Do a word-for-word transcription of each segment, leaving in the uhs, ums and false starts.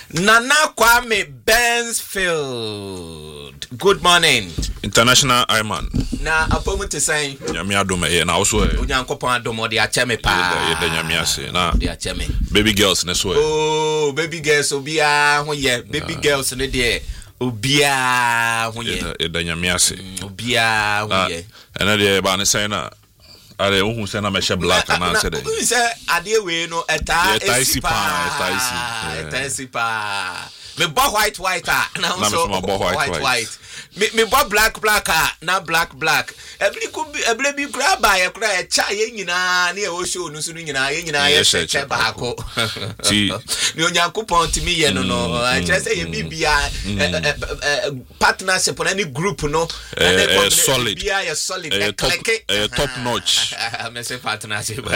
Nana Kwame Bensfield. Good morning. International Iman. Na apomu te say. Nyame adom e na wo so e. Onyankopon adom o de acheme pa. Ye de nyame ase na. De acheme. Baby girls ne so e. Oh, baby girls obia ho ye. Baby girls ne de obia ho ye. Ye de nyame ase. Obia ho ye. Ena de ba ne say na ale ohun say na me she black na say de. You say ade we no eta esipa, eta esi. Eta esipa. Me bo white white ah na so white white. white. Me me bo black black ah na black black. Every could be every be grab by a cry a cha ye nyina na e o show no so nyina ye nyina ye che baako. Ti ni onyankopon timi ye no no. I just say ye bibia partnership on any group no. And solid. Bibia ye solid. Top top notch. Me say partnership.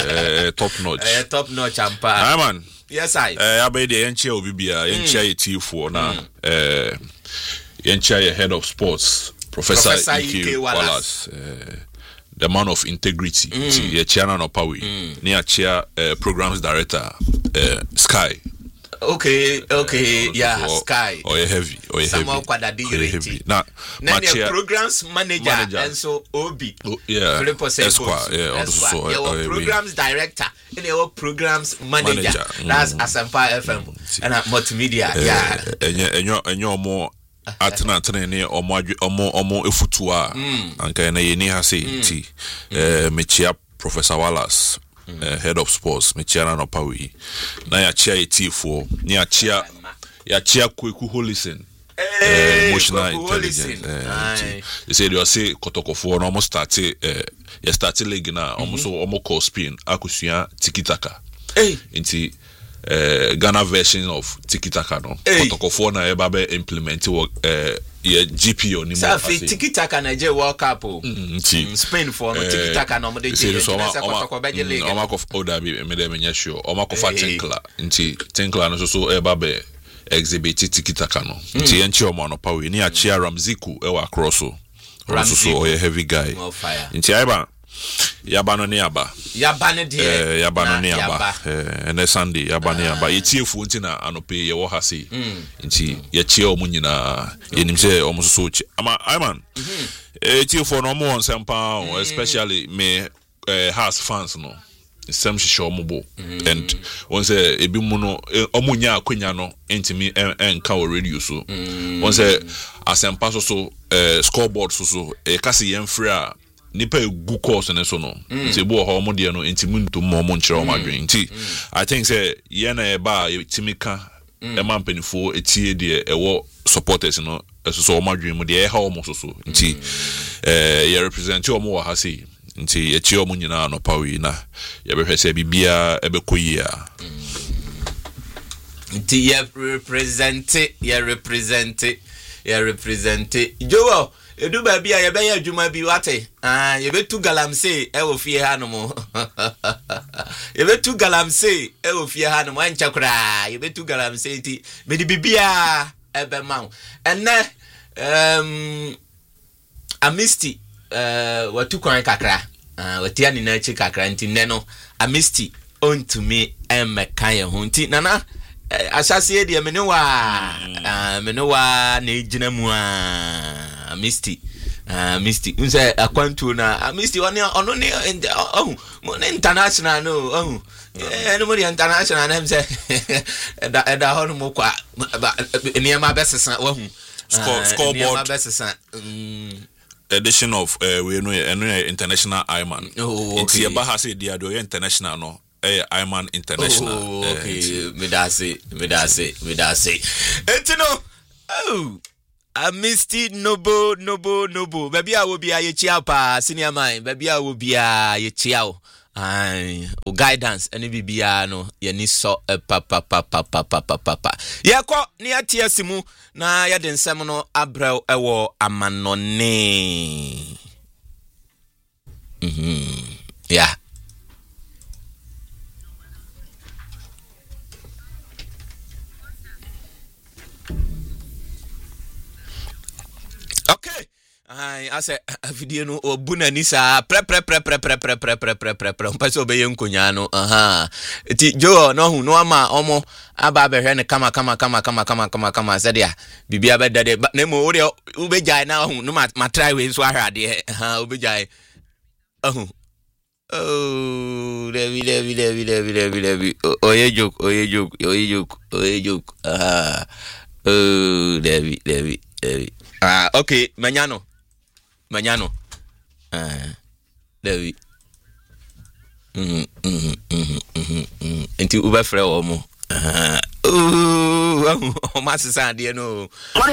Top notch. Top notch ampa. Ah man. Yes I. Eh abede yenche obi bia yenche ye tifo na eh yenche ye head of sports Professor, Professor Ike Wallace, uh, the man of integrity. Mm. Ye chairman of Pawi. Mm. Ni chair uh, programs director uh, Sky. Okay, okay, yeah, or, Sky. Or a heavy, or a heavy. Or a heavy. Now, my chair programs manager, manager and so Obi. Oh, yeah. Esquire, yeah, also your programs director and your programs manager. manager. That's mm. Asampa F M mm. and multimedia. Uh, yeah. And you and you and you more. Atena atena ne omo omo omo efutu a anka na ye ni ha say ti eh mechia Professor Wallace uh, head of sports mechia na no pawi na ya chia etifo ni ya chia ya chia Kweku Holison eh emotional intelligence eh they say they say kotokofo no almost start eh ya start league na almost almost call spin akusua tikitaka eh inti Uh, Ghana version of Tiki Taka no. Kotokofo na eba be implement wo uh, ye G P O ni mo. Safi Tiki Taka na je World Cup o. Mm, Spain for no Tiki Taka na mo de je. So kotokofo be je league. Oma kof oda bi me de menya sure. Oma kofa Tinkla. Nti Tinkla no so so eba be exhibit Tiki Taka no. Nti enchi omo no pawe ni achia Ramziku e wa cross so. So so a heavy guy. Nti aiba Yaba no ne yaba. Yaba ne de. Eh yaba no ne yaba. Eh ene Sunday yaba ne yaba. Yetiefu nti na anope ye wo ha sei. Nti ye chie omu nyina. Ye nim se omu so chi. Ama Iman. Eh tiefu no omu onsempa especially me eh house fans no. Sem shisho omu bo. And one say ebi mu no omu nya akwanya no ntimi enka o radio so. One say asempa so so eh scoreboard so so e kasi yemfre a nipa egu course ne so no nti bo ho mo de no nti muntu mo mo nkyere o madwen nti I think say ye na e ba timika e ma mpanifo etie de e wo supporters no eso so o madwen mo de e ha o mo so so nti eh ye represent o mo wa ha sei nti ye chi o mo nyina no pawi na ye be hwese bibia e be koyi a nti ye represent ye represent ye represent Joe edu ba bia ye be ya adwuma bi wate ah ye betu galamse e wo fie ha no mo ye betu galamse e wo fie ha no mo ancha kura ye betu galamse ti me di bibia e be ma enne um amisti uh watu kwan kakra ah watia ni na chi kakra nti nne no amisti ontumi emeka ye ho nti nana asase de me ne wa ah me ne wa na ejina mu a Misty, uh, Misty. Unse akwantu na Misty one ono ne oh international no oh eh no more international na say eda eda ho no mo kwa eni ma besesa wa hu scoreboard besesa edition of uh, we know eno international Iman it's eba ha say dia do international no eh Iman international oh okay me da say me da say me da say etino oh I missed it, nobo, nobo, nobo. Baby, I will be a chia pa, senior mine. Baby, I will be a chiao. Ay, o guidance, any bibiano, ye so a papa, papa, papa, papa. Yako, near Tiasimu, na ya den semono abrel ewo amanone. Mm-hmm. Yeah. Okay. I I said afidie no obuna ni sa pre pre pre pre pre pre pre pre pre pre pre mpaso obeye nkonya no aha ti jo no hu no ama omo aba behwe ne kama kama kama kama kama kama kama sadia bibia bedade na mo ode ubejai na hu no ma try we so ahade aha ubejai ahu oh Devi Devi Devi Devi Devi Devi oye joke oye joke oye joke oye joke aha oh Devi Devi Devi ah okay manyano manyano ah Devi mhm mhm mhm mhm enti uba frɛ wo mo ah oh o masisa de no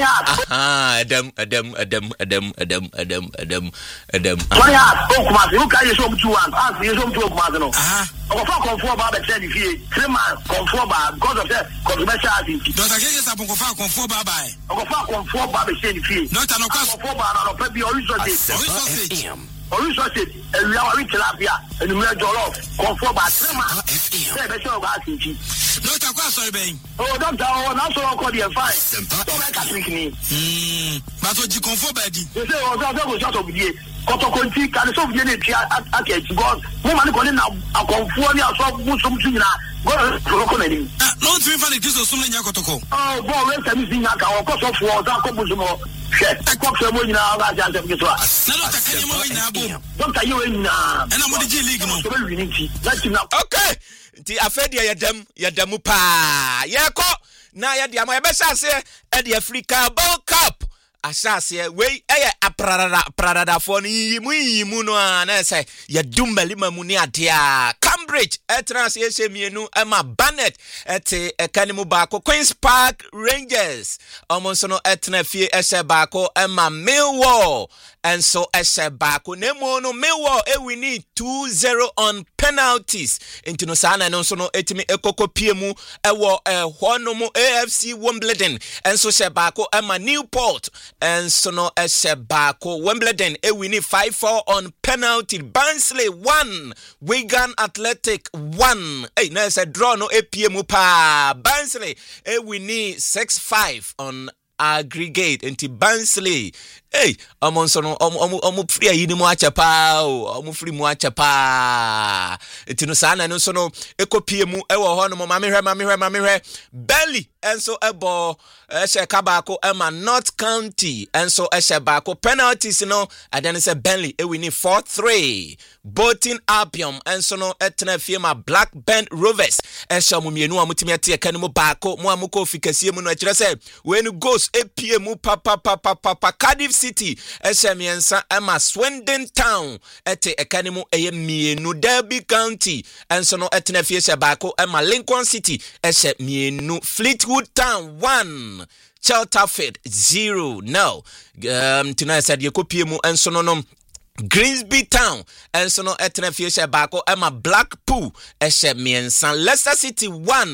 ah adam adam adam adam adam adam adam adam sorry ah o kuma se o ka ye so mtu an ah ye so mtu kuma no ah o fa konfo ba be tell fie three man konfo ba because of the controversial activity don't get us upon konfo konfo ba ba o fa konfo ba be tell fie no ta no konfo ba na no pa bi ori so dey ori ori so say ewia wa wi tilapia enu me jollof konfo ba three man say be sure ba activity no ta kwa sorry ben oh doctor oh na so ko dey fine so make a trick ni hmm ma to ji konfo ba di you say o so go shot of die kotokonti kan so vie ne tia aketi god mo ma ni ko ni na akonfo ni aso musum tu nyina go to ko na ni no three fan kristo sum nya kotoko oh bo we tami si nya ka o ko so fo o za ko musum o she e ko se mo nyina ga ja se so a na no ta kan mo nyina bo doctor you nyina na mo di league mo so be winning ti let him now okay ti afedia yadam yadamu pa yeko na yadia mo yebesase e de Africa World Cup asase we eye aprarada prarada for ni yimu yimu no na say yadum malima mu ni adia Cambridge etrans yeshemienu ema Barnet ete ekanimu baako Queen's Park Rangers omonso no etna fie ehye baako ema Millwall and so ehye baako nemo no Millwall e wini two zero on penalties into no sana no so no etimi ekokopie mu ewo ehwo mu A F C Wimbledon and so ehye baako ema Newport and so no ehye baako Wimbledon e wini five four on penalty. Barnsley one Wigan Athletic one. Hey, na say draw no A P M pa. Barnsley e wini six five on aggregate into Barnsley. Hey, amon so no omu omu free ayini mu acha pa o omu free mu acha pa etino sana no so no ekopie mu e wo ho no mama mehwe mama mehwe mama mehwe Belly enso ebo ehye kabako ema North County enso ehye bako penalties no adan say Belly e wini four three. Bolton Albion enso no etna fie ma Blackburn Rovers ehye mu mienu amutimi ate eka no mu bako mu amuko fikasie mu no akire say we no goes epie mu pa pa pa pa pa Cardiff City esemiensa ema Swindon Town ete ekanimu eye mienu Derby County enso no etena fie se baako ema Lincoln City eshe mienu Fleetwood Town one Chelterfield zero. No um tonight said yekopie mu enso no no Grimsby Town enso no etena fie se baako ema Blackpool eshe miensa Leicester City one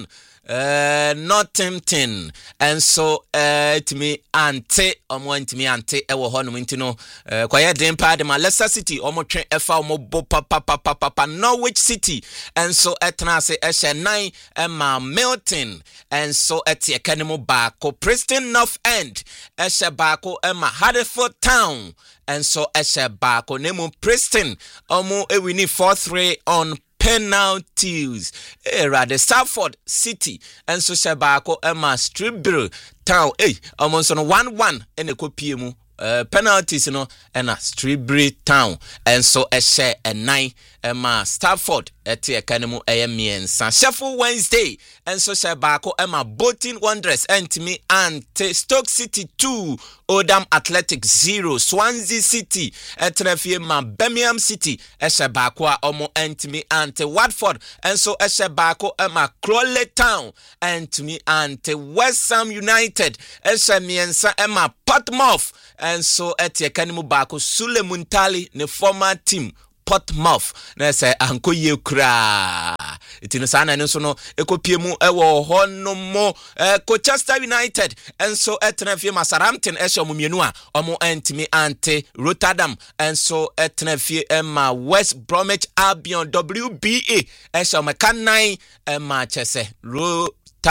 Uh, Northampton and so uh to me ante omo ntimi ante e wo ho no ntino uh, kwaye den pa de ma Leicester City omo twen efa omo bo pa pa pa pa pa Norwich City and so etna se e she nine ma Milton and so eti e kanemo ba ko Preston North End e she ba ko ma Huddersfield Town and so e she ba ko nemu Preston omo e wini four three on penalties. Era the Salford City and so Shabako Emma Stribble Town. Eh, almost on one one and a copy mu. Uh, penalties, you know, and a Stribble Town, and so a share a nine, Emma Stafford, at the Academy A M E and San Sheffield Wednesday, and so Shabako Emma Bolton Wanderers, and to me, and Stoke City two, Oldham Athletic zero, Swansea City, and Trefima Birmingham City, a Shabako Omo, and to me, and Watford, and so a Shabako Emma Crawley Town, and to me, and West Ham United, a Shamiensa Emma Portsmouth. And so at the Academy Bako Sule Muntali, the former team Portsmouth. Na say anko ye kra. Itino sana no so no ekopie mu ewo hono mo Colchester United. And so etna fie Masaramten ehye omumienu a omo antimi ante Rotterdam. And so etna fie Emma West Bromwich Albion W B A ehye omekanan Emma chese ro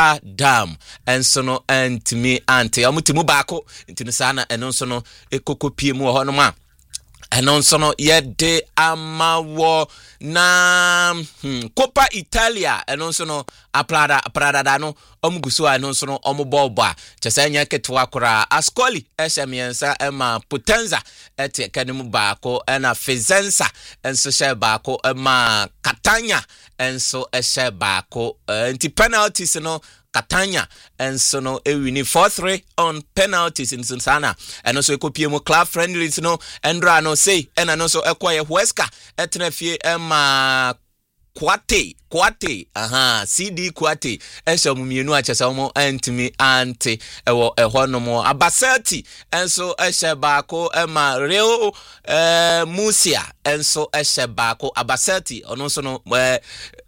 Dam and so no and me ante amutimu bako intino sana eno so no ekokopie mu ho no ma ɛno nso no yɛde ama wɔ na hmm, Copa Italia ɛno nso no aprada aprada no ɔmo guso a ɛno nso no ɔmo bɔɔbɔ a kyɛsɛ nya ketwa kora Ascoli ɛhyɛ miɛnsa ɛma Potenza ɛte kanim baako ɛna Fezenza ɛnso hyɛ baako ɛma Catania ɛnso ɛhyɛ baako nti penalties no Catania and so no e wini four three on penalties in Sunsana and also ekopie mo club friendlies no Endra no say and no so ekwaye Huesca etnefie ema Kwate Kwate aha C D Kwate eso mumienu achesa mo antimi ante ewo eho no mo Abasati enso ehye baako ema Real eh Musia enso ehye baako Abasati ono so no eh,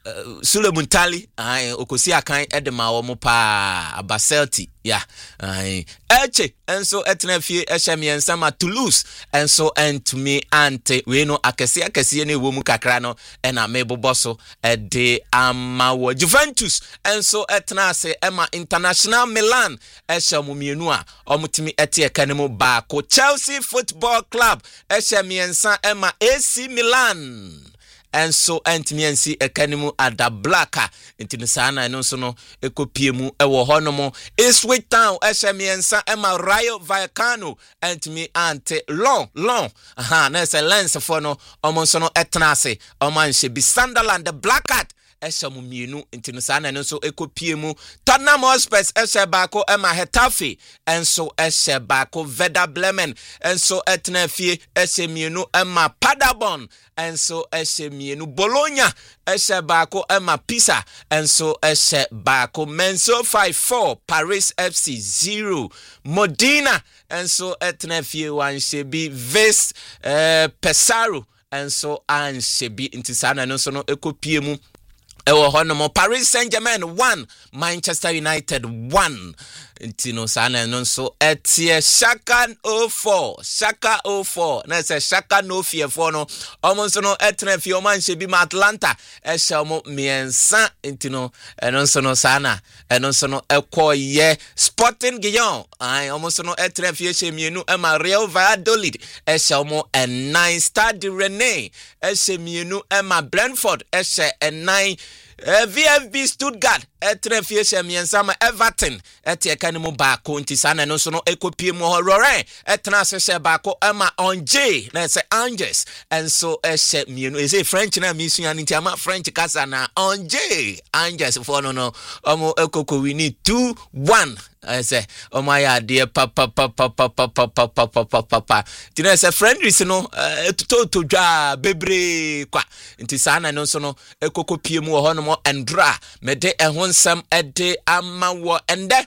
Sule Muntali ai okosi akan edema wo mo pa Abasati ya ai eche enso etnafie ehye miensama Toulouse enso antimi ante we no akese akese ne wo mu kakra no ena meboboso ede ama wo Juventus enso etna ase ema International Milan ehye mumienu a omutimi ete ekanemu baako Chelsea Football Club ehye miensa ema A C Milan and so antimiansi ekanimu ada blacka intini sana eno so no ekopie mu ewo honomo Ipswich Town ehemiensa ema Rayo Vallecano antimi ante long long aha na se lens for no omo so no etnase omanhye bi Sunderland the Blackheart eshamu mienu intini sana eno so ekopie mu Tottenham Hotspur eshe baako ema Hetafe enso eshe baako Werder Bremen enso etnafie eshe mienu ema Paderborn enso eshe mienu Bologna eshe baako ema Pisa enso eshe baako Menso five four Paris F C zero Modena enso etnafie wanshebi Ves eh, Pesaro enso anshebi intisana enso no ekopie mu ewo honomo Paris Saint-Germain one Manchester United one Tino sana no so etie Shaka oh four Shaka oh four na se Shaka no fear for no omo so no etna fi oman shebi ma Atlanta e shamo miensa intino eno so no sana eno so no ekoye Sporting Gijón ai omo so no etna fi shemienu e ma Real Valladolid e shamo a nine Stade Rennais e shemienu e ma Brentford e she a nine Uh, V F B Stuttgart etrefie shemiensa ma Everton etie kanimu baako nti sana no so no ekopie mu Lorraine etna se baako ema Angers na se Angers enso ehye mienu ese French na misua nti ama French kasa na Angers Angers for no no omo ekoko wini two one ese omo ya de pa pa pa pa pa pa pa pa pa pa pa pa tina se friendly no to to dwa bebre kwa nti sana no so no ekokopie mu ho no Endra mede ehonsam ede ama wo ende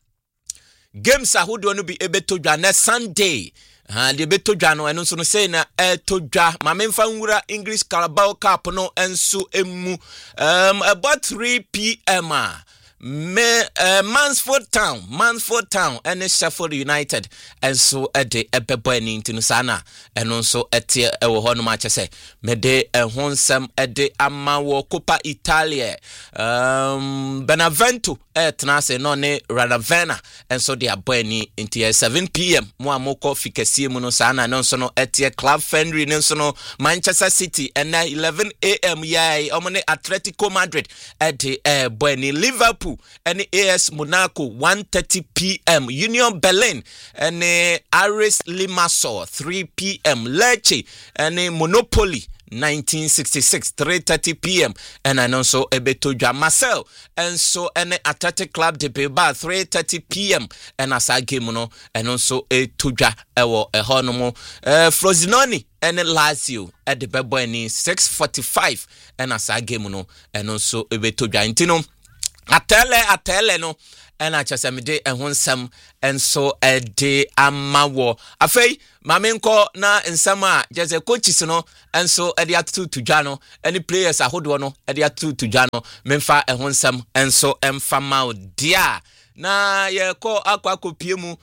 games ahodo no bi ebetodwa na Sunday ha de betodwa no eno so no say na etodwa ma memfa nwura English Carabao Cup no enso emu um about three p m Me uh, Mansfield Town, Mansfield Town, and Sheffield United, and so at the Ebeboy into Sana, and also at the Ewohon match. I say, Mede and Honsam at the Amawo Copa Italia, um, Benevento at Nase None Radavena, and so they are Bueni into seven p m. Muamoko Fikasi Munosana, and also no at the Club Fenry, Nensono, Manchester City, and eleven a m. Yay, Omane Atletico Madrid at the uh, Bueni Liverpool. And A S Monaco one thirty p m Union Berlin and Aris Limassol three p m Lecce and Monopoly nineteen sixty-six three thirty p m and also Ebetoja Marcel and so an Athletic Club de Bilbao three thirty p m and asa game no and also a Tuja ewo a honomo uh, Frosinone and Lazio at the Beboani six forty-five and asa game no and also Ebetoja Intino Atele atele no ena chasemide ehonsam enso ede amawo afei mamenko na nsama jeze coaches no enso ede atu tudwa no any players ahodo no ede atu tudwa no memfa ehonsam enso emfa ma dia na ye ko akwa kopie mu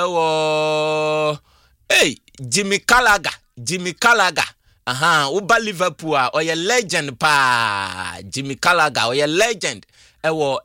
ewo hey Jimmy Callagher Jimmy Callagher aha uba Liverpool a oye legend pa Jimmy Callagher oye legend ewo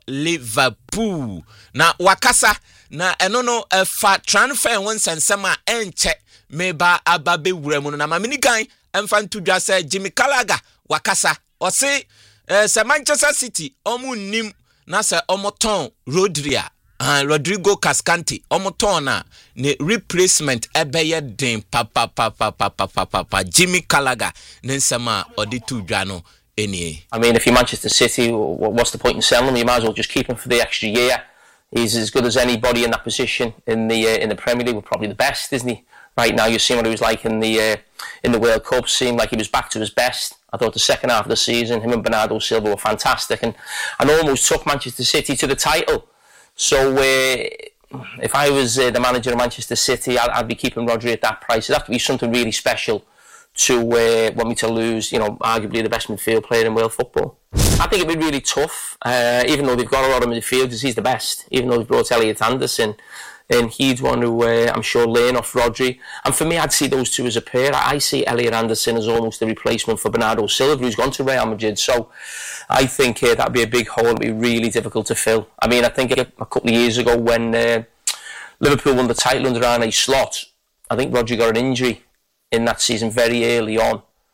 Liverpool na wakasa na eno no efa transfer won sensema enche meba ababe wuramu na mamini kan emfa ntudwa se Jimmy Carragher wakasa ose eh, se Manchester City omu nim na se omoton Rodri Uh, Rodrigo Cascante omoton na ne replacement ebeye den papa papa papa papa Jimmy Carragher nensama odi tudwa no eni. I mean, if you're Manchester City, what's the point in selling him? You might as well just keep him for the extra year. He's as good as anybody in that position in the uh, in the Premier League. We're probably the best, isn't he? Right now, you've seen what he was like in the uh, in the World Cup. Seemed like he was back to his best. I thought the second half of the season, him and Bernardo Silva were fantastic, and and almost took Manchester City to the title. So uh, if I was uh, the manager of Manchester City, I'd, I'd be keeping Rodri at that price. It'd have to be something really special to uh, want me to lose, you know, arguably the best midfield player in world football. I think it'd be really tough, uh, even though they've got a lot of midfielders, he's the best. Even though they've brought Elliot Anderson, and he'd want to, uh, I'm sure, learn off Rodri. And for me, I'd see those two as a pair. I see Elliot Anderson as almost the replacement for Bernardo Silva, who's gone to Real Madrid. So I think uh, that'd be a big hole. It'd be really difficult to fill. I mean, I think a couple of years ago when uh, Liverpool won the title under Arne Slot, I think Rodri got an injury in that season very early on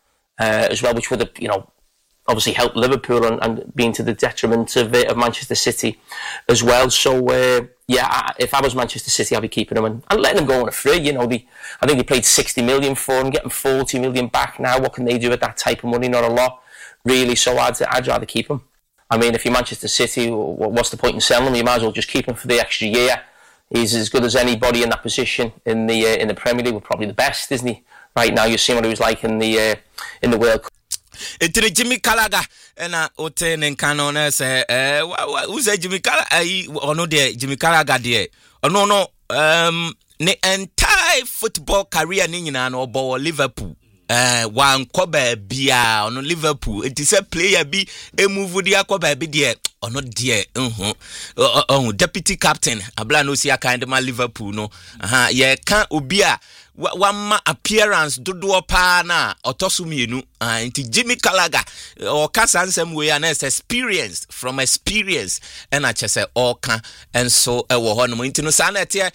uh, as well, which would have, you know, obviously helped Liverpool and, and been to the detriment of, uh, of Manchester City as well. So, uh, yeah, I, if I was Manchester City, I'd be keeping him and, and letting him go on a free. You know, the, I think they paid sixty million for him, getting forty million back now. What can they do with that type of money? Not a lot, really. So I'd, I'd rather keep him. I mean, if you're Manchester City, what's the point in selling him? You might as well just keep him for the extra year. He's as good as anybody in that position in the uh, in the Premier League. We're probably the best, isn't he? Right now, you've seen what he was like in the uh, in the World Cup. It's Jimmy Carragher and I oten and canon say, eh, who's a Jimmy Carragher? Or no, dear Jimmy Carragher, dear. Or no, no, um, the entire football career in or ball Liverpool. Uh, one Kobe Bia on Liverpool. It is a player be a move with the Kobe be dear or not dear. Uh huh. Oh, deputy captain. Abla no see a kind of my Liverpool no. Uh huh. Yeah, can't ubia. One appearance dodo pa na otosumi nu uh, into Jimmy Carragher or Kasan some way and experience from experience and I just say oka and so e wo hono into no sanete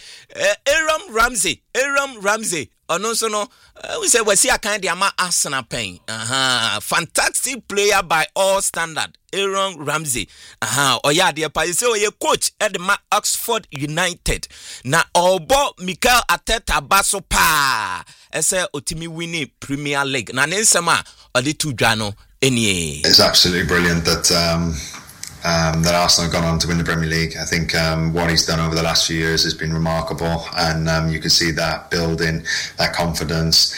Aaron Ramsey Aaron Ramsey ono so no we say we see a kind of Arsenal pain uh-huh. Fantastic player by all standard Aaron Ramsey aha oya de pa say oye coach at the Oxford United na obo Mikel Arteta baso pa ese otimi winning Premier League na nensema odi tudwa no enie. It's absolutely brilliant that um Um, that Arsenal have gone on to win the Premier League. I think um, what he's done over the last few years has been remarkable, and um, you can see that building, that confidence,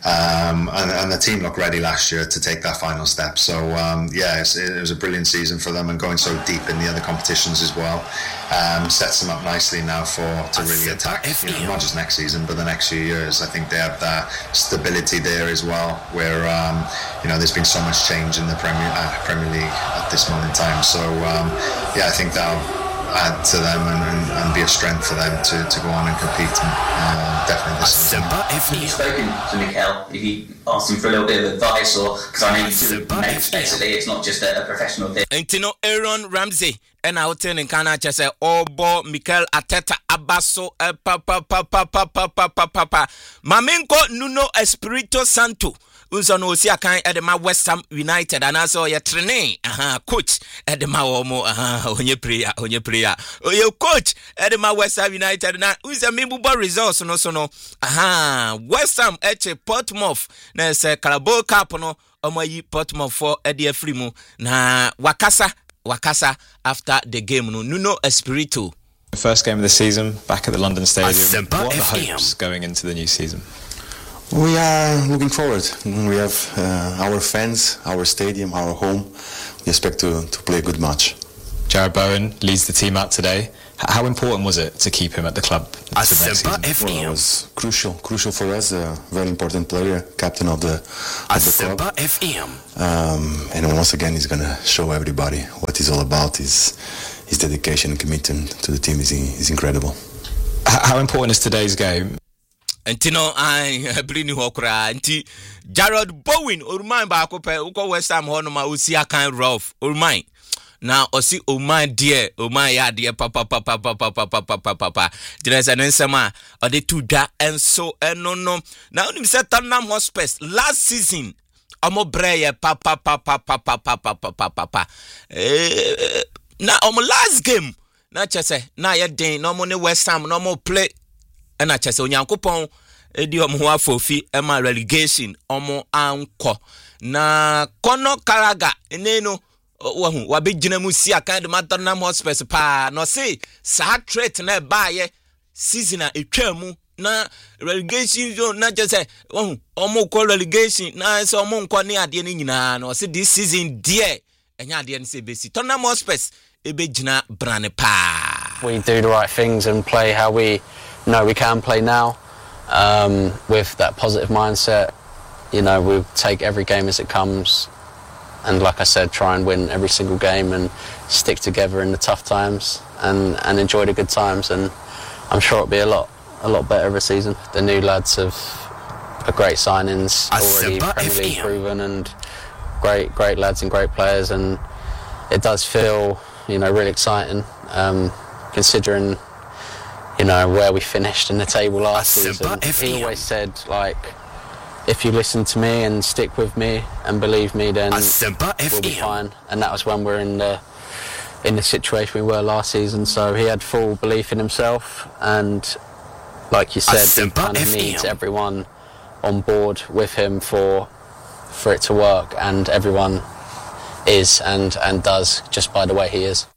um, and, and the team looked ready last year to take that final step. So um, yeah, it's, it was a brilliant season for them, and going so deep in the other competitions as well um, sets them up nicely now for to really attack, you know, not just next season but the next few years. I think they have that stability there as well, where um, you know there's been so much change in the Premier uh, Premier League at this moment in time. So um, yeah, I think that'll add to them and, and, and be a strength for them to, to go on and compete. And, uh, definitely this season. Have you spoken to Mikel? Have you asked him for a little bit of advice, or because I know you do basically it's not just a, a professional thing. And you know Aaron Ramsey and out in Canada just say Obo Mikel Arteta Abaso pa pa pa pa pa pa pa pa pa pa Mamenko Nuno Espirito Santo. Unso no si akan edema West Ham United and also your training aha coach edema omo aha onye player onye player oye coach edema West Ham United na unso mebubo results no so no aha West Ham eche Portsmouth na se Carabao Cup no omayi Portsmouth for ede free mu na wakasa wakasa after the game no Nuno Espirito. The first game of the season back at the London Stadium. What are the hopes going into the new season? We are looking forward. We have uh, our fans, our stadium, our home. We expect to, to play a good match. Jarrod Bowen leads the team out today. How important was it to keep him at the club for next season? Well, it was crucial, crucial for us. A very important player, captain of the, of the club. F M. Um, and once again, he's going to show everybody what he's all about. His, his dedication and commitment to the team is, is incredible. How important is today's game? Antino I bring you okra anti Jarrod Bowen or mine ba ko pe uko West Ham hono ma usi akan rough or mine na osi Oman dear Oman ya dear papa papa papa papa papa papa there's an ensema or the two da and so and no no now you said Tottenham Hotspur last season omo breye papa papa papa papa papa papa eh na omo last game na chese na ye den no mo ne West Ham no mo play na chese onyankopon edi omo afofi e ma relegation omo anko na Conor Gallagher eneno wahu wabegyina mu si aka de Tottenham Hotspur pa no say sa threat na ba ye season a etwa mu na relegation zone na just say wahu omo ko relegation na say omo nko ne ade ne nyina no say this season dear enya ade ne say besi Tottenham Hotspur ebegyina brane pa. We do the right things and play how we know we can play now, um, with that positive mindset. You know, we take every game as it comes, and like I said, try and win every single game and stick together in the tough times and, and enjoy the good times. And I'm sure it'll be a lot a lot better this season. The new lads have are great signings, already Premier League proven, and great great lads and great players. And it does feel, you know, really exciting, um, considering, you know, where we finished in the table last season. He always said, like, if you listen to me and stick with me and believe me, then we'll be fine. And that was when we're in the in the situation we were last season. So he had full belief in himself, and like you said, he kind of needs everyone on board with him for for it to work, and everyone is and and does just by the way he is.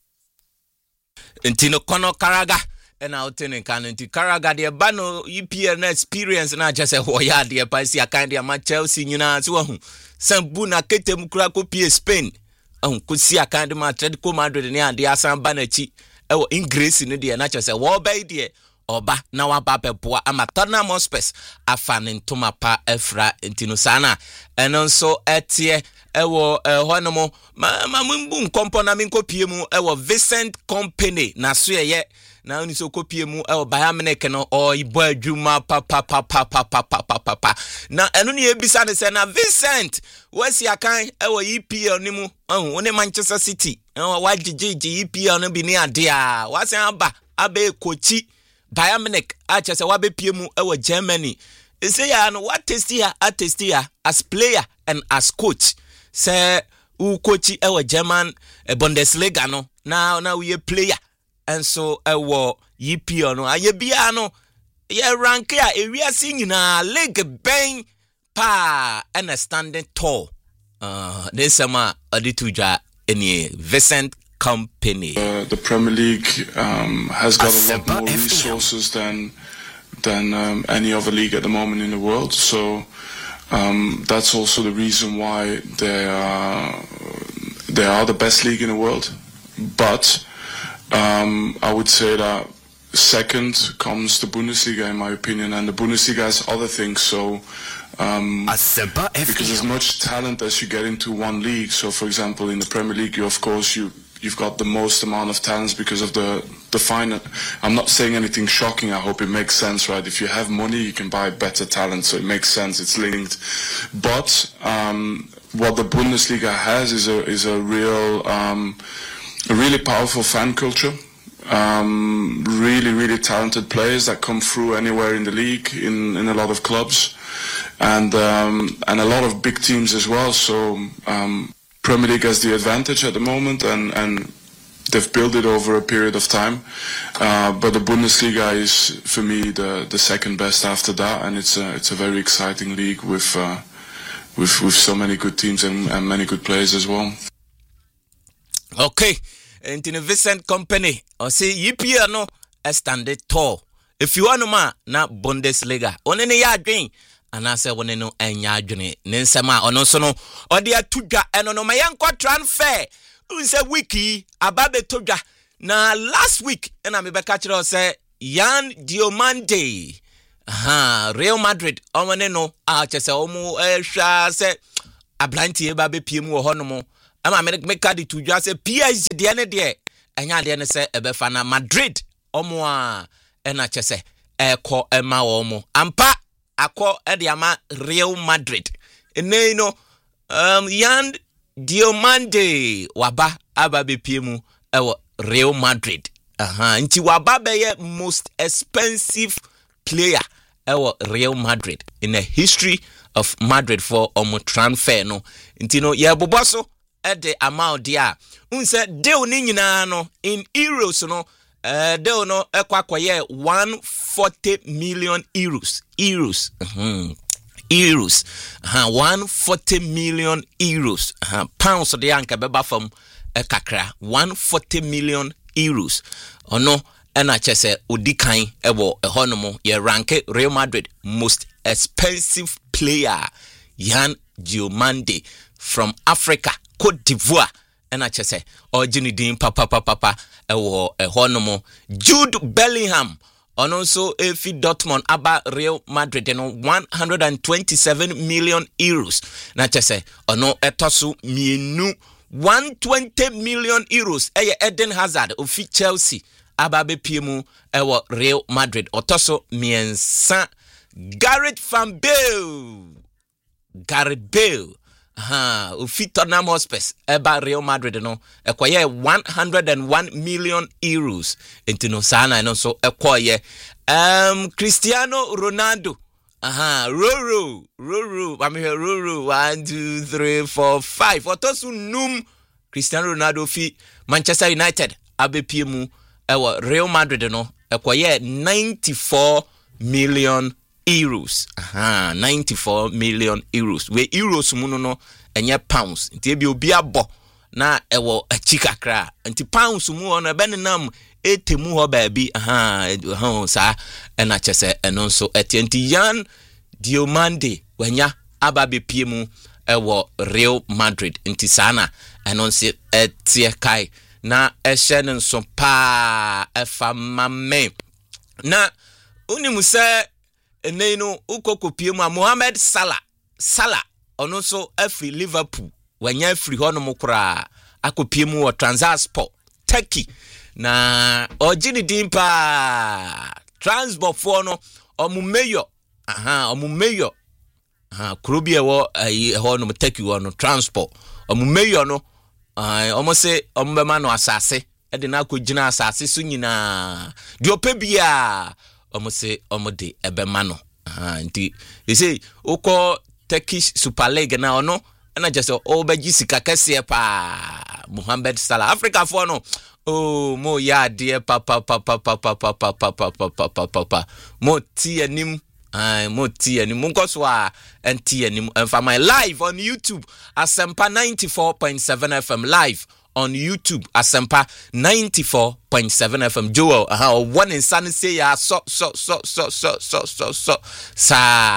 Intino Conor Gallagher and out in Canada, Gallagher, the Bano E P L experience, and I just say, oh, yeah, dear Pasi, I can't dear my Chelsea, you know, so Sambuna Ketem Krakow, P. Spain. Oh, could see a kind of my Atletico Madrid and the Asan Banachi, oh, in Greece in the natural say, well, baby, Oba, now a papa, poor, I'm a Tottenham Hotspur, a fan in Tomapa, Efra, and Tinosana, and also at here. Ewo eh honomo ma mambu nkompo na minko piemu ewo Vincent Kompany na so ye na oni so kopiemu ewo Bayern Munich no o ibo adwuma pa pa pa pa pa pa pa pa na eno ne ebisa ne se na Vincent wasi akan ewo E P L ni mu oh one Manchester City ewo wagigigi E P L no bi ni ade a wasi aba abe kochi Bayern Munich a chese wabe piemu ewo Germany say ya no what test here at test here as player and as coach. Say u coach ewa German e Bundesliga no na na we player and so ewa E P L no aye bia no ye rank ya ewiase nyina league ben pa and standing tall uh this summer adituja any Vincent Kompany. Uh, the Premier League um, has got a lot more resources than than um, any other league at the moment in the world, so Um, that's also the reason why they are they are the best league in the world. But um, I would say that second comes the Bundesliga, in my opinion, and the Bundesliga has other things. So um, because as much talent as you get into one league, so for example in the Premier League, you of course you you've got the most amount of talents because of the the final. I'm not saying anything shocking. I hope it makes sense, right? If you have money, you can buy better talent, so it makes sense. It's linked. But um, what the Bundesliga has is a is a real um, a really powerful fan culture. Um, really, really talented players that come through anywhere in the league, in, in a lot of clubs, and um, and a lot of big teams as well. So um, Premier League has the advantage at the moment, and, and they've built it over a period of time. Uh, but the Bundesliga is, for me, the, the second best after that, and it's a it's a very exciting league with uh, with with so many good teams and, and many good players as well. Okay. And in a Vincent Kompany, or say E P L no a standard tall. If you want to ma na Bundesliga, on any yard drain, and I say one no and yard drain, Ninsama or no sono, or dear Tuga and on my uncle transfer. Who's a wiki about the Tuga? Now last week, and I'm a catcher say Yan Diomande. Aha, Real Madrid, on no, I just almost a say a blanty baby P M or Honomo. I'm a make card to just say P S G the end there. And ya the say Ebefana Madrid Omoa and I just say Echo Emma Omo. Ampa Ako Ediama Real Madrid. And you know um Yan Diomande waba aba bepiemu ewo Real Madrid. Aha, nti waba be most expensive player ewo Real Madrid in the history of Madrid for omo transfer no. Nti no ye boboso e de amount dia. Unse deal ni nyina no in euros no. Uh, deal no ekwa kwaye one hundred forty million euros. Euros. Mhm. Euros. Uh, one hundred forty million euros. Uh, pounds de anka beba from e kakra. one hundred forty million euros. Ono ena chese odikan ewo ehonomo ye ranke Real Madrid most expensive player Yan Diomande from Africa, Cote d'Ivoire. Ena chese ojini din papa papa papa ewo ehonomo. Jude Bellingham ono so efi Dortmund aba Real Madrid no one hundred twenty-seven million euros. Na chese ono etosu mienu one hundred twenty million euros eye Eden Hazard ofi Chelsea aba be piemu ewo Real Madrid. Otoso miensa Gareth Van Bale. Gareth Bale. Ha, ofi Tottenham Hotspur eba Real Madrid no ekoye one hundred one million euros. Entino sana no so ekoye um Cristiano Ronaldo. Aha, Roro, Roro, I mean Roro, one, two, three, four, five. Otosu num Cristiano Ronaldo fi Manchester United abe piemu ewo Real Madrid no ekoye ninety-four million euros. Aha, ninety-four million euros. We euros muno no enye pounds. Nti ebi obi abo na ewo achikakra. Nti pounds mu ono benenam etemu ho baabi. Aha, ho sa ena chese eno so etienti Yan Diomande wenya ababe piemu ewo Real Madrid. Nti sana eno se etie kai na ehye nso pa efa mame. Na unimu se eneno ukoko piemu Mohamed Salah. Salah ono so afri Liverpool wanya afri hono mukura akopiemu wa Transport Turkey na ojini dimpa Transport fono omumeyo aha omumeyo aha krobi ewo ayi hono Turkey wono Transport omumeyo no ah omose ombema no asase e de na akogina asase so nyina de opebia omose omode ebema no ah nti they say uko Turkish Super League na ono na just obeji sika kese pa Mohamed Salah Africa for no oh mo ya de papa papa papa papa papa papa papa mo ti anim ai mo ti anim nko so a enti anim for my live on YouTube Asempa ninety-four point seven F M live on YouTube Asempa ninety-four point seven F M Joel aha one in San say ya so so so so so so so so sa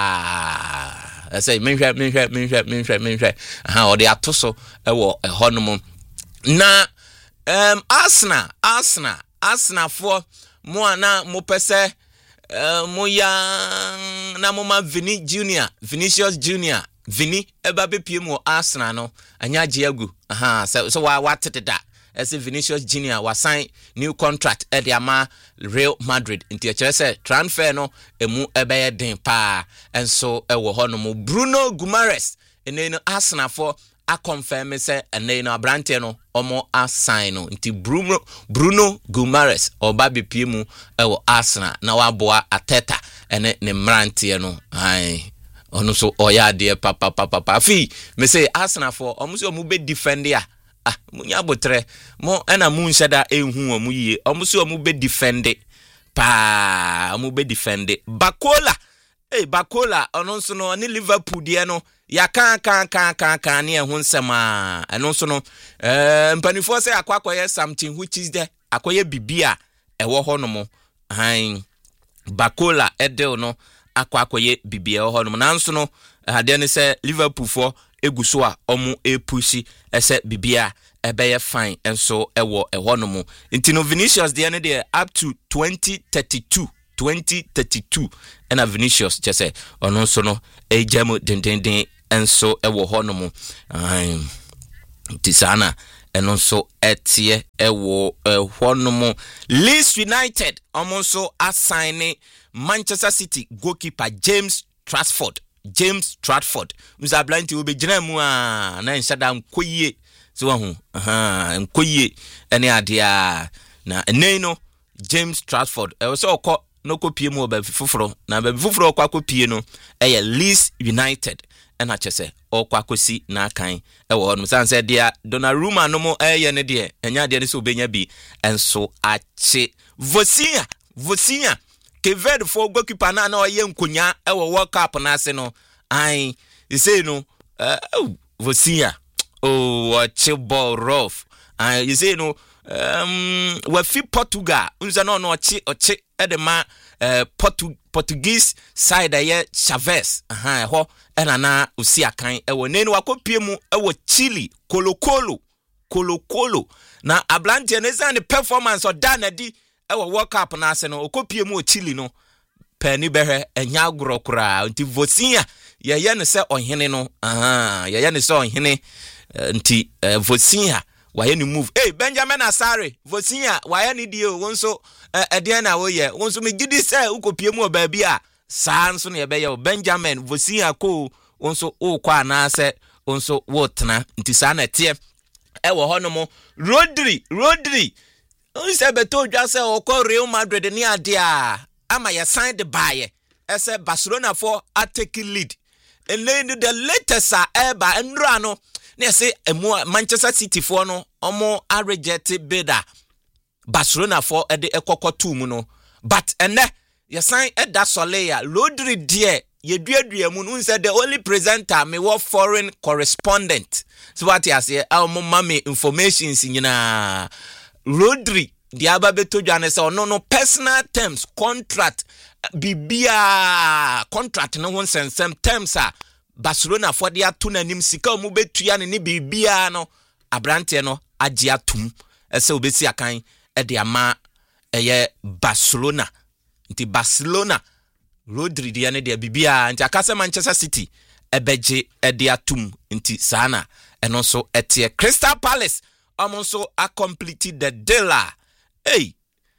I say menhwe menhwe menhwe menhwe menhwe aha o de atoso ewo ehonom na um Arsenal Arsenal Arsenal for mo ana mo pese mo ya na mo ma Vini Junior Vinicius Junior Vini eba be pie mo Arsenal no anya giagu aha so, so wa wateda as Vinicius Junior was sign new contract at the ama Real Madrid into a chese transfer no emu ebe den pa and so e wo hono Bruno Guimaraes ene no Arsenal for a confirm say ene no abrante no omo assign no nti Bruno Bruno Guimaraes oba be pie mu e wo Arsenal na wa boa Ateta ene ne mrante no ai ono so oya de papa papa papa fi me say Arsenal for omo so omo be defend ya ah munya botre mo ena mu nshada enhu omu yie omu se omu be defend pa omu be defend Bakola eh Bakola ono nso no ni Liverpool die no ya kan kan kan kan kan ne ehun sema eno nso no eh mpanifo se akwakoye something which is there akoye bibia ewo ho no mo han Bakola edel no akwakoye bibia ho no mo nanso no ade ne se Liverpool for eguso a omu epushi ese bibia ebeye fine enso ewo ehonomu intino Vinicius de ene de up to twenty thirty-two and a Vinicius just say ono so no ejamo den den den enso ewo honomu um tisana eno so etie ewo ehonomu Leeds United omonso assign Manchester City goalkeeper James Trafford James Stratford Musa Blanty will be Jemu na nshada nkoyie so wahu aha nkoyie ene adea na eneno James Stratford e so okọ no kopie mu oba fufuro na ba fufuro okọ akopie no e Leeds United ena chese okọ akosi na kan e wo no san se dia Donnarumma no mo e ye ne de enya de ne so obenya bi enso ache Vosinha Vosinha Kevin for goalkeeper na na oye nkonya e wo World Cup na ase no ai you say no uh, oh Vosinha oh watch ball rough ai you say no um we fi Portugal unza no no ochi ochi e de ma uh, Portu Portuguese side aye Chavez aha ho e na na osi akan e wo nenu akopie mu e wo Chile Colo Colo Colo Colo na ablante ne zan performance o da na di e wo World Cup na ase no okopie mu o Chile no pani behe enya agro kura nti Vosinha ye ye ne se ohene no aha ye ye ne se ohene nti uh, Vosinha waye ni move hey Benjamin Asare Vosinha waye ni die wonso eden na wo ye wonso me gidi se ukopie mu oba bia saa nso ne be ye Benjamin Vosinha ko wonso o kwa na se wonso wotena nti saa na tie e wo hono mo Rodri Rodri unse beto dwa se okọ Real Madrid ni ade a ama ya sign the buy ese Barcelona for attacking lead and then the latest eba enra no na say Manchester City for no omo a reject bidder Barcelona for e de ekoko two mu no but ene ya sign e da Soleil Rodri die ye duadua mu no say the only presenter me wo foreign correspondent so what you say our mama informations nyina Rodri Diaba beto jane se no no personal terms contract bibia contract no won sensem terms a Barcelona for dia to nanim sika mu betua ne bibia no abrante no age atum ese obesi akan e de ama eye Barcelona nti Barcelona Rodri dia ne de bibia nti akase Manchester City ebeje e de atum nti sana eno so etie Crystal Palace amonso a completed the deal. Hey,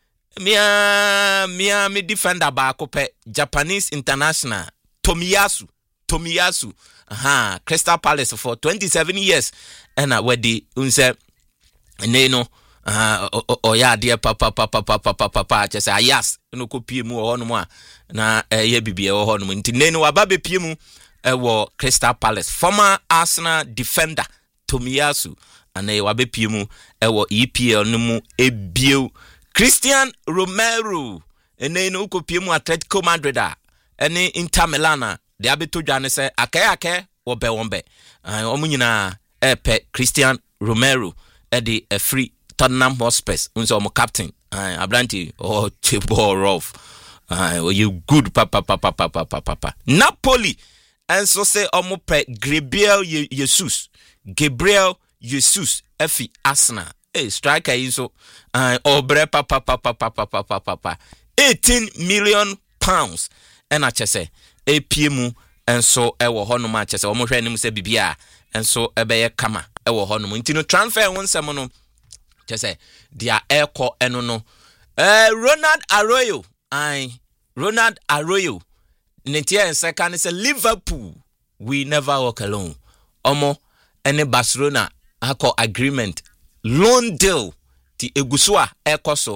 mia mia me defender ba ko pe Japanese international Tomiyasu Tomiyasu aha Crystal Palace for twenty-seven years and we di unse neno aha o ya de papa papa papa papa papa che say yes no ko pie mu ho no mu a na ye bibie ho no mu nti neno waba be pie mu e wo Crystal Palace former Arsenal defender Tomiyasu ane wabe pie mu e wo E P L no mu ebio Christian Romero ene no ko pie mu Atletico Madrid a ene Inter Milan de abeto dwane se akae akae wo be wonbe omu nyina e pe Christian Romero e de a free Tottenham Hotspur unso omu captain abranti oh chebo rough oh you good papa papa papa papa Napoli enso se omu pe Gabriel Jesus Gabriel Jesus Efi Arsenal eh striker iso uh, obre papa papa papa papa papa eighteen million pounds ena chese e piemu enso e wo hono ma chese o mo hwe nim se bibia enso ebeye kama e wo hono nti no transfer won sem no chese dia eko eno no eh Ronald Arroyo ai Ronald Arroyo netia en second is Liverpool we never walk alone omo ene Barcelona ako agreement loan deal ti egusua ekoso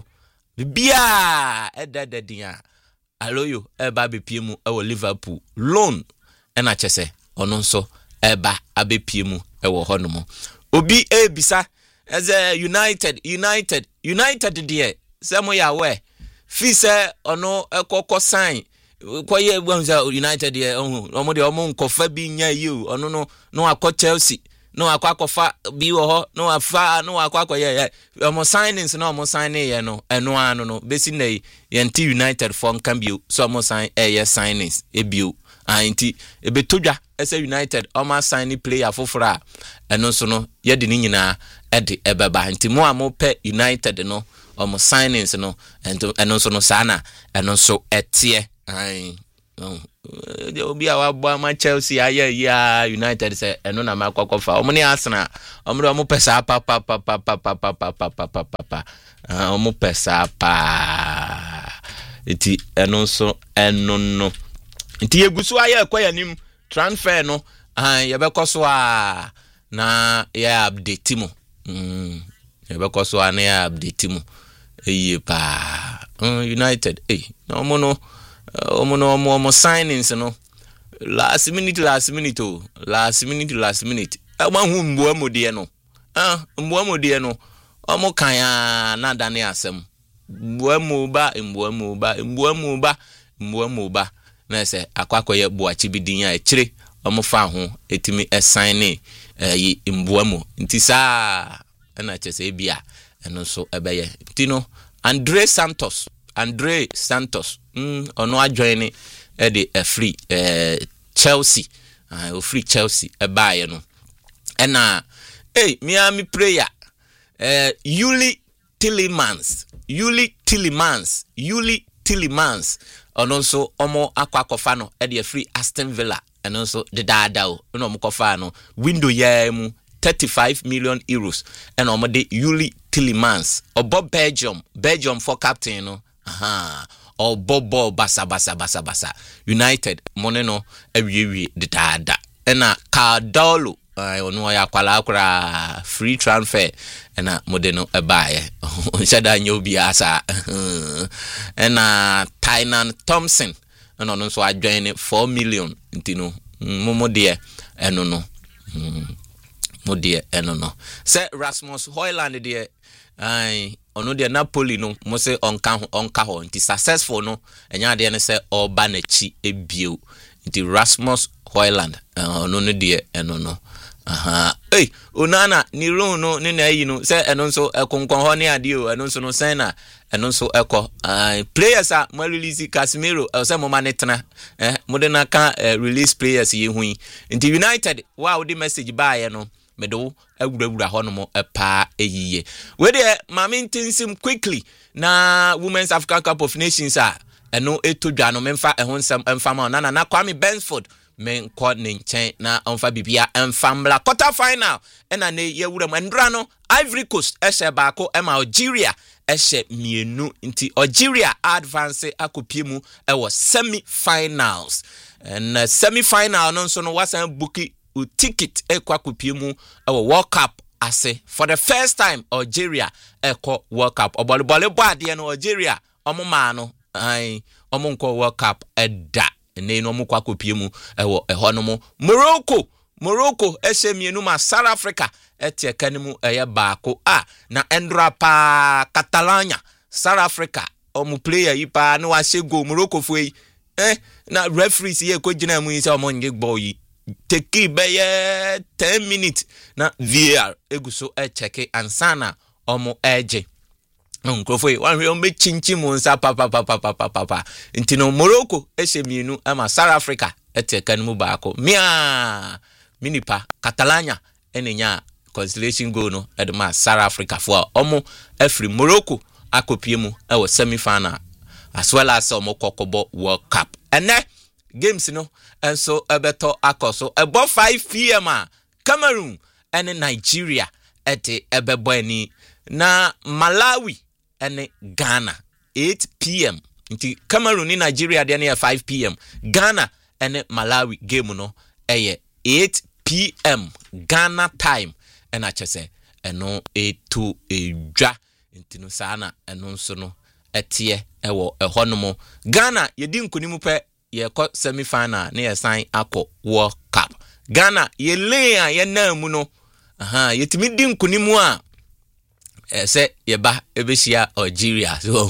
bia edadadia Arroyo eba bepiemu e wo Liverpool loan ena chese ono nso eba abepiemu e wo honomo obi ebisa as a United United United there samo ya we fi se ono ekoko sign koye gwanza United there omo de omo nkofa bi nya yi ono no no akọ Chelsea no akwa kofa bi wo ho no afa no akwa koye ye omo signings no omo sign ye no eno anu no besi nei yenti United for cambio so omo sign eh ye signings ebio anti ebetodwa ese United omo sign player fofora eno so no ye de ni nyina e de ebeba anti mo amo pe United no omo signings no ento eno so no sana eno so etie ai no obi a wabo ma Chelsea aye ya United say eno na makwakofa omo ni Arsenal omo omo pesa pa pa pa pa pa pa pa pa pa pa pa omo pesa pa eti eno so eno no enti egusu aye kwa yanim transfer no ah yɛbɛkɔ so a na yɛ update mu mm yɛbɛkɔ so a na yɛ update mu eye pa United eh no omo no omo no omo signings no last minute last minute oh last minute last minute ama hu mboamu de no ah mboamu de no omo kan ya na dane asem mboamu ba mboamu ba mboamu ba mboamu ba na se akwakoye boachi bidin ya ekire omo fa ho etimi assign eh mboamu nti saa na chese bia eno so ebeye tino Andre Santos Andre Santos mm ono adjoin e de a free eh Chelsea ah uh, free Chelsea e baaye no ena hey Miami player eh Yuli Tillemans Yuli Tillemans Yuli Tillemans ono so omo akwa kofa no e de free Aston Villa eno so de daada o no omo kofa no window ya mu thirty-five million euros and omo de Yuli Tillemans obo Belgium Belgium for captain no aha obo basa basa basa basa United money no ewie de daada ena Cardolo ono ya kwala akra free transfer ena mode no ebaye shada nyobi asa ena Tynan Thompson eno no so adjoin four million ntino momo de eno no modie eno no se Rasmus Højlund de ai ono de Napoli no mo se onka onka ho nti successful no enya de ne se oba na chi ebio nti Rasmus Højlund ono no de eno no aha eh onana ni ron no ni na yi no se eno so ekonkon ho ne ade o eno so no sen na eno so eko ai players a mo release Casemiro se mo manetena eh mo de na ka release players ye hu nti United wa wo de message baaye no medo awurawura honomo epa eyiye we de mamintinsim quickly na Women's African Cup of Nations a eno etodwa no memfa ehonsam emfama na na Kwame Bensford men ko ne nchen na onfa bibia emfamla quarter final ena ne yewuram endra no Ivory Coast ehye baako ema Algeria ehye mienu nti Algeria advance akopiemu ewo semi finals and uh, semi final no so no wasan buki ticket ekwa kopiemu ewo World Cup ase for the first time Algeria ekọ World Cup obolibole boade no Algeria omoma no ai omonko World Cup eda ne no omukwa kopiemu ewo ehonomo Morocco Morocco ehye mienu ma South Africa etie kanemu eye baako a na endra pa Catalonia South Africa omu player yi pa no wa shego Morocco foi eh na referees ye ko gina mu yi se omonge gbo yi take be ten minutes na V A R eguso e check ansana omo eje nkrofo yi wan we on be chinchi mu nsa pa pa pa pa pa pa pa ntino Morocco ehye mienu ama South Africa eteka nmu baako mia minipa Catalonia enenya consolation goal no edema South Africa for omo efri Morocco akopiemu e wo semi final as well as omo kokobo World Cup ene games no and so ebeto akoso ebo five p m a Cameroon and Nigeria ete ebebo ani na Malawi and Ghana eight p m nti Cameroon in Nigeria dey na five p m Ghana and Malawi game no eye eight p m Ghana time and achese eno etu edwa nti no sana eno so no etie ewo ehonomo Ghana yedi nkonimu pe ye ko semi final na ye sign akọ World Cup Ghana ye le a ye na mu no aha yetimi di nkonimu a ese ye ba ebehia Algeria so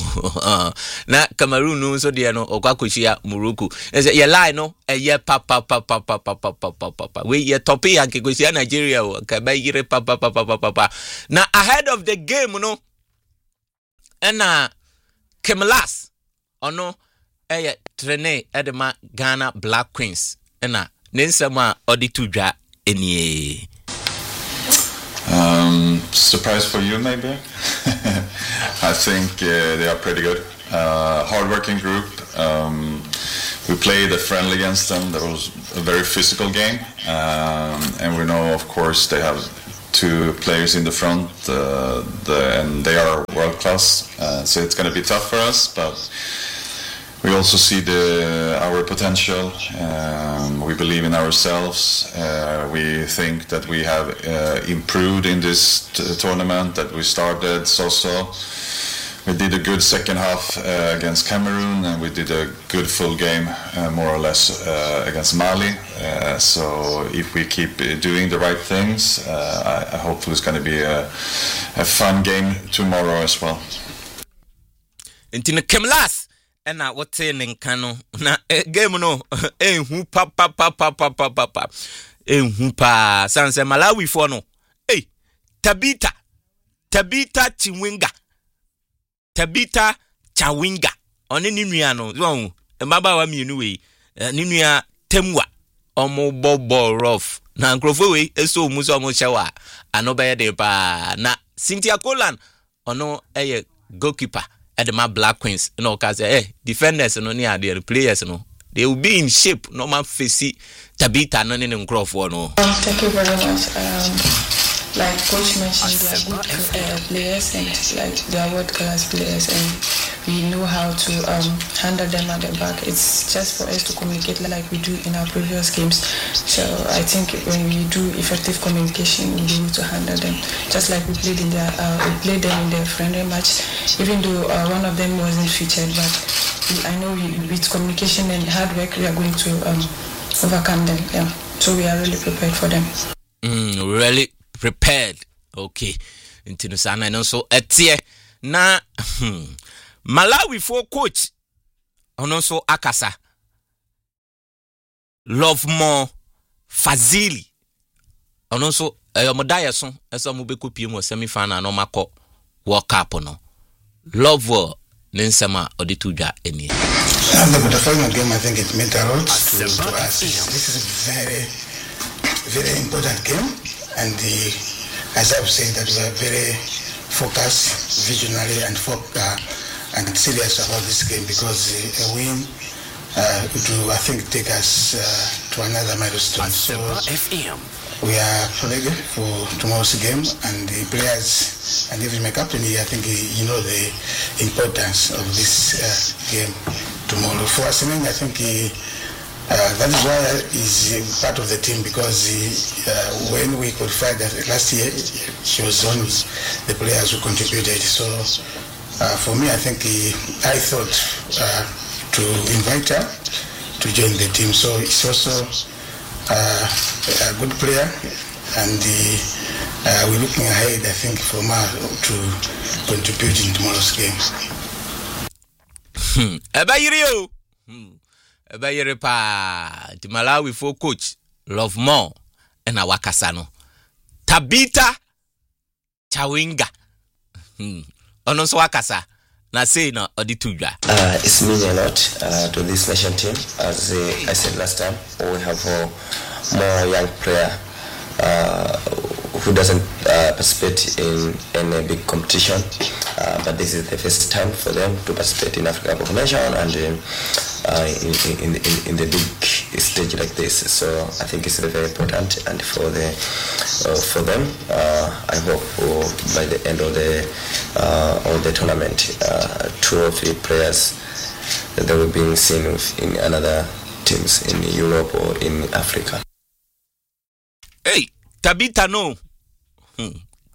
na Cameroon no so de no okwakohia Morocco ese ye lie no eye pa pa pa pa pa pa pa pa pa we ye topi yanke kohia Nigeria o ka ba yire pa pa pa pa pa na ahead of the game no ena Kemlas ono eye trainer edema Ghana Black Queens ena nensama auditu dwa enie. Um, surprise for you, maybe. I think uh, they are pretty good. Uh, hard-working group. Um, we played a friendly against them. That was a very physical game, um, and we know, of course, they have two players in the front, uh, the, and they are world class. Uh, so it's going to be tough for us, but we also see the our potential. Um, we believe in ourselves. Uh, we think that we have uh, improved in this t- tournament. That we started so-so. We did a good second half uh, against Cameroon, and we did a good full game, uh, more or less, uh, against Mali. Uh, so if we keep doing the right things, uh, I, I hopefully it's going to be a, a fun game tomorrow as well. Intino Kemlas, and now what's in Kano? Na game no, eh, who pa pa pa pa pa pa pa pa, eh, who pa, Sanse Malawi for no, eh, Tabita, Tabita Chiwinga. Tabita Chawinga one ninua no won mbaba wa mienu we ninua temwa omo bobo rough na nkrofo we eso mu so omo chewa ano be de pa na Cynthia Colan ono eye goalkeeper at the my Black Queens no ka say eh defenders no near the players no they will be in shape no man face Tabita no ne nkrofo no. Um, thank you very much. Um Like Coach mentioned, they are good uh, players and like they are world class players, and we know how to um, handle them at the back. It's just for us to communicate like we do in our previous games. So I think when we do effective communication, we'll be able to handle them. Just like we played in the uh, we played them in the friendly match, even though uh, one of them wasn't featured. But we, I know we, with communication and hard work, we are going to um, overcome them. Yeah. So we are really prepared for them. Mm, really. Prepared. Okay. Intino sana no so etie na hmm, Malawi for coach ono so akasa Love More Fazili ono so eyomodaya so eso mo beku pie mo semi final no mako World Cup no Love Ninsema oditudwa eni. And the, the final game, I think it meant a lot to, to us. This is a very very important game. And the, as I've said, that we are very focused, visionary, and fo- uh, and serious about this game because a win uh, to I think take us uh, to another milestone. So we are ready for tomorrow's game, and the players and even my captain here, I think he, you know the importance of this uh, game tomorrow. For us, I think. He, Uh, that is why he's part of the team because he, uh, when we qualified last year, she was one of the players who contributed. So uh, for me, I think he, I thought uh, to invite her to join the team. So he's also uh, a good player, and the, uh, we're looking ahead, I think, for her to contribute in tomorrow's game. Hmm. Hmm. Ebayere pa di Malawi for coach Love More and awakasa no Tabita Chawinga hmm ono so wakasa na say na oditudwa. Uh it's mean a lot uh, to this nation team. As uh, I said last time, we have uh, more young player uh, who doesn't uh, participate in any big competition, uh, but this is the first time for them to participate in Africa Cup of Nations and um, uh, in, in, in, in the big stage like this. So I think it's very important, and for the uh, for them, uh, I hope uh, by the end of the uh, of the tournament, uh, two or three players that will be seen in another teams in Europe or in Africa. Hey, Tabita no. Hmm.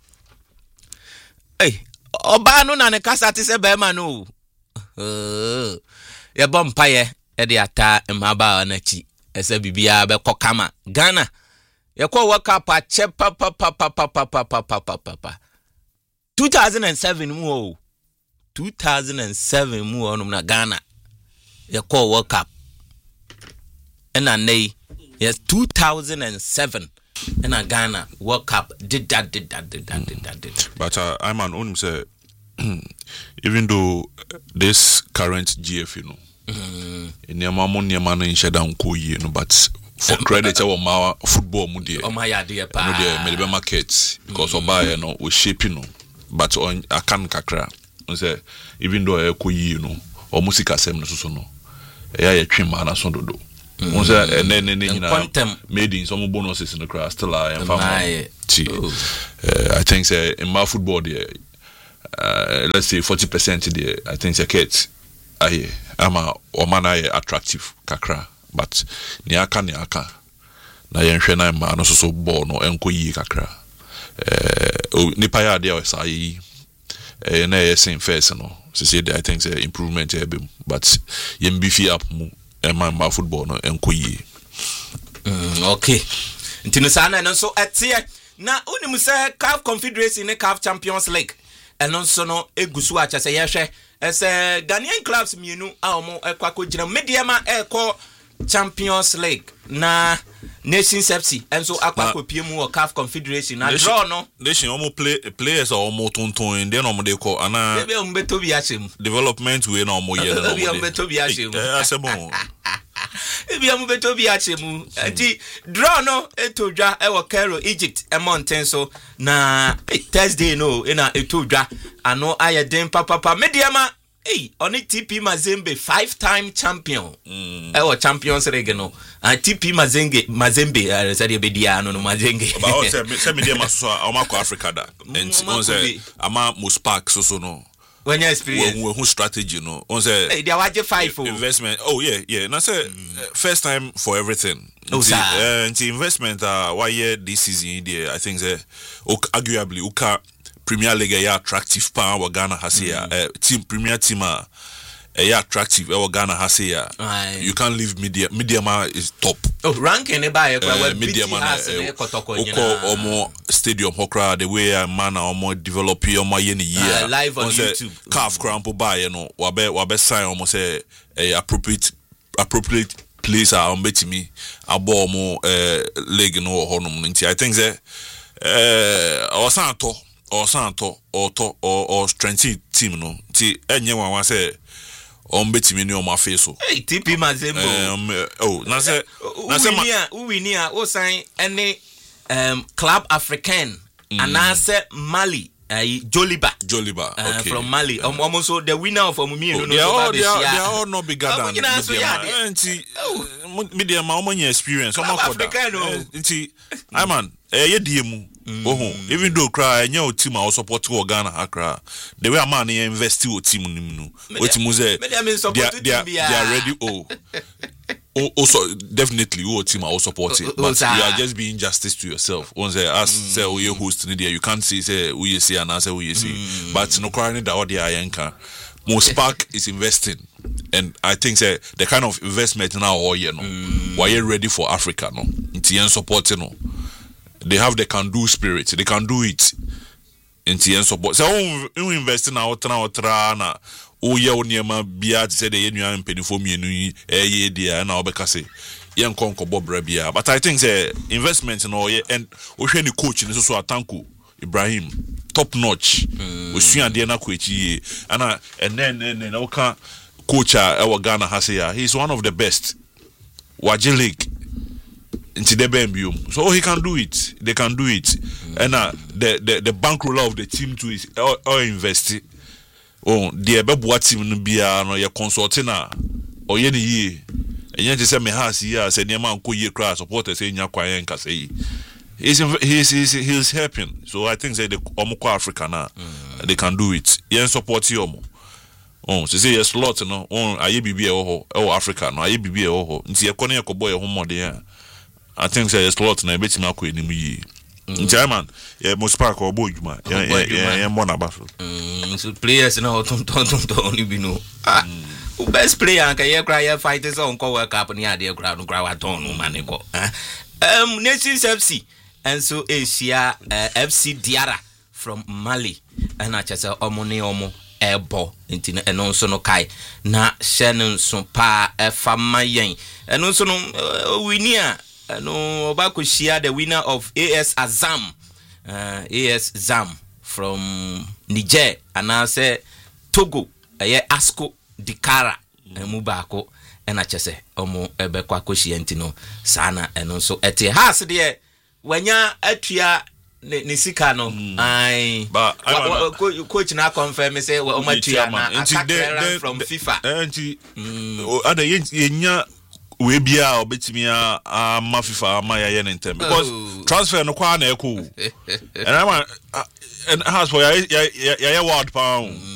Hey, oba no na ne kasa ti se be ma no. Eh. Ye bompaye e de ata maba na chi. Ese bibia be kokama. Ghana. Ye ko World Cup a che pa pa pa pa pa pa pa pa pa pa pa. two thousand seven mu o. two thousand seven mu o no na Ghana. Ye ko World Cup. Ena nei. Yes, two thousand seven. And a Ghana World Cup did that, did that, did that, did that, did that. But uh, I'm an own say, even though this current G F, you know, in the amount of money in Shadam Koyi, you know, but for credit, our my football, mudi, oh my idea, pa, mudi, markets because of buy, you know, we shape, you know, but on a can kakra, say even though I Koyi, you know, or musica sem no so no, yeah, yeah, trim man, so do. Once and then you know made in some bonuses in the crowd still I am family. Uh, I think say in my football there, uh, let's say forty percent there. I think the kids aye ama omana ye attractive kakra but ni aka ni aka na yenhwe na ma no so ball no enko yi kakra eh nipa ya de o sai eh na ye sin first no so say I think say improvement e be but yem beefy up mu e man ma football no enko yi mm okay ntino sana no so etie na unimu se C A F Confederation ne C A F Champions League eno so no egusu acha se yehwe ese Ghanaian clubs mienu a omo ekwako gina mediama eko Champions League na Nations F C enso akwako pie mu o C A F Confederation na draw no nation omo play players are omo tonton then omo dey call ana ebe omo beto bi achem development we na omo ye na omo ebe beto bi achem eh asebo ebe omo beto bi achem enti draw no etodwa e wo Cairo Egypt e mountain so na Thursday no e na etodwa ano ayeden papa papa mediama hey, on it T P Mazembe five-time champion. Mm. Ewo Champions League no. Uh, T P Mazembe Mazembe uh, sadi bedia no no Mazembe. Ba o se se media maso amako Africa da. And on say ama Muspark so so no. When you experience we who strategy no. On say hey, they waje five for investment. Oh yeah, yeah. Na say mm. uh, first time for everything. Oh sir. Uh, the investment uh why year this season there I think say arguably uka Premier League ya attractive pa wa Ghana hasia mm. uh, team Premier team uh, ya attractive wa Ghana hasia you can't leave media media ma is top oh ranking e ba e kwa uh, media ma uh, kotoko nyina omo stadium hokra the way uh, man omo develop omo ye ni year uh, live on YouTube C A F crampo ba ye no wa be wa be sign omo say uh, appropriate appropriate place are on betimi abo omo uh, league no honum nti I think say eh uh, osanto or santo or to or or strength team no ti enye wan wan say on betimi ni o ma face so hey T P Mazembe um oh na say na say ma we ni a o sign any um Club Africain mm. and na say Mali uh, Joliba Joliba uh, okay from Mali um, um also the winner of um, me oh, no they, so all, they, are, they are all not bigger than media media ma omo experience omo koda nti I man eh ye die mu oh even though cry nya o team a support go Ghana akra the way a man invest o team nim no o team say they are ready oh also definitely o team a support it but you are just being justice to yourself once as say o you host in there you can't say say we say and say we say but no cry that all the ayenka Muspark is investing and I think say the kind of investment now all you know why you ready for Africa no nti yen support no they have the can do spirit they can do it nti yen support so who invest na otra otra na o ye oniema bia say the enu ampenifo mienu yi eh dia na obeka say yen konko bobra bia but I think say investment no ye and o hwe ni coach ni so so Atanko Ibrahim top notch we sua de na ko echi ana and then and na ka coach a e Ghana hasia he's one of the best Waje League into the Bembium. So he can do it. They can do it. Mm. And uh, the, the the bankroll of the team too is all, all invest. Oh, the Bebuat team no be no your consulting or any year. And yet say me has here say near man ko ye class supporters say nya kwayen ka say. He's he's he's he's helping. So I think say the Omoko Africa na mm. they can do it. Yen support you omo. Oh, so say yes lot no. Oh, aye bibi e ho e Africa no. Aye bibi e ho. Nti e kono ye ko boy ho modern. I think say yes lot na beti na ko enim yi. Nti man, yeah Muspark or boy juma. Yeah yeah yeah mo na ba so. Mm, so players na ton ton ton ton ni bi no. Ah. O best player anka ye cry ye fighters on ko World Cup ni ade cry no cry wa ton no man ko. Um Nations F C and so Asia uh, F C Diara from Mali and I just omo ne omo ebo nti eno nso no kai na hye no nso pa efa mayen eno nso no wini a no obako share the winner of A S Azam uh, A S Zam from Niger and I say Togo eye Asko Dikara emu baako ena chese omo ebe kwa koshi entino sana eno nso ete has de wanya atua ne sika no ai ba coach na confirm say o matua na from FIFA enti ada yenya we bia obetimi a ma FIFA ama ya ye ntem because transfer no kwa na eko and I and has for ya ya ya world pound